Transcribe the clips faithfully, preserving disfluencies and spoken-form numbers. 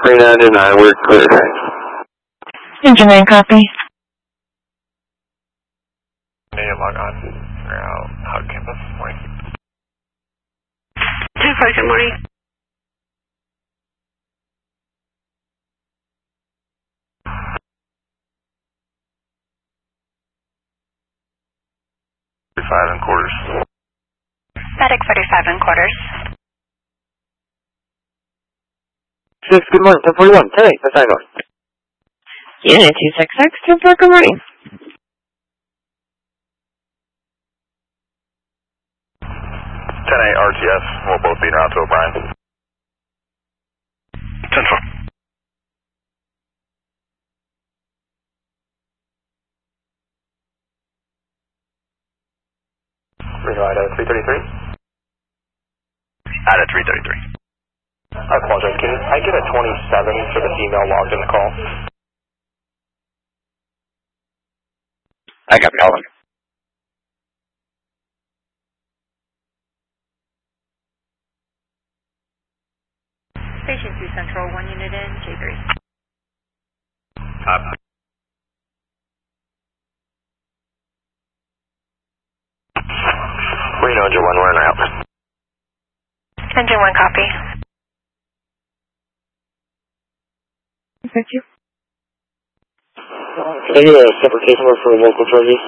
Green ninety-nine, we're clear. Engine nine, copy. Need to log on. We're out. Hot campus. Morning. two five, good morning. Five and quarters. Static forty-five and quarters. Six, good morning, ten forty-one, ten eight, that's Ivar. Unit two six six, ten four, good morning. ten eight R T S, we'll both be around to O'Brien. ten four. Green light at three thirty-three? Out at three thirty-three. I apologize, can I get a twenty-seven for the female logged in the call? I got Calvin. Station two Central, one unit in, J three. Up. Reno, engine one, we're in out. Engine one, copy. Thank you. Can I get a separate case number for local charges?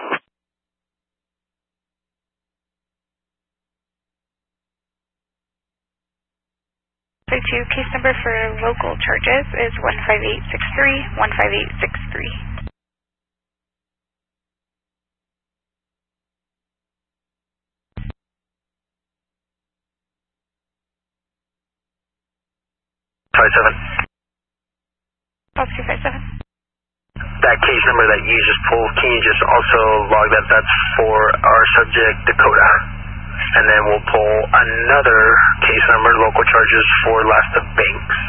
two, case number for local charges is one five eight six three, one five eight six three. five seven. Bob two five seven. That case number that you just pulled, can you just also log that that's for our subject, Dakota? And then we'll pull another case number, local charges for Last of Banks.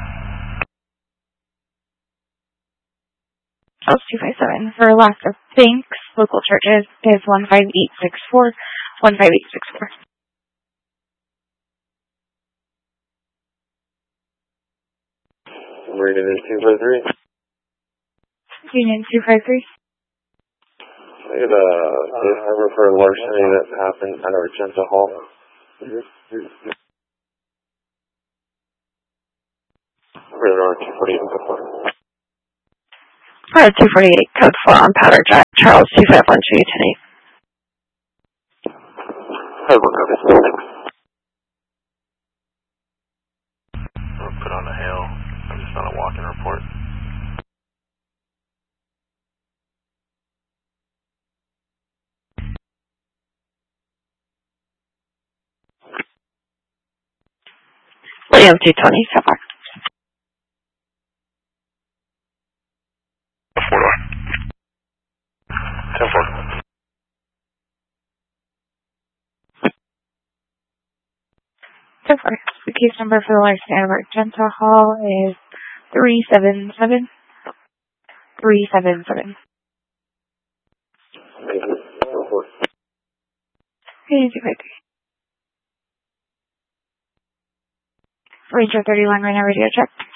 Charles two five seven. For Last of Banks, local charges is one five eight six four, one five eight six four. Marina is two five three. Union two five three. I got a safe harbor for a larceny that happened at Argenta Hall. We're on two forty-eight, code four. Uh, two forty-eight, code four on Powder Jack, Charles two five one two, ten eight. Code one, copy. Thanks. We'll put on a hail. I'm just on a walk-in report. William two twenty, so far. Four door. ten four. So far. The case number for the license at Argenta Hall is three seven seven. three seven seven. Thank you. Code four. Hey, two five three. Ranger thirty-one, right now, radio check.